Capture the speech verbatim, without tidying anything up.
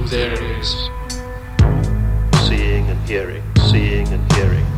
There it is. Seeing and hearing, seeing and hearing.